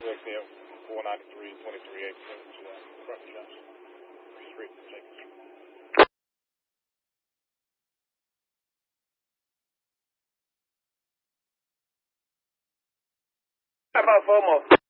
XM 493 23 8 Crocker Johnson Street, Jenkins Street. How about FOMO?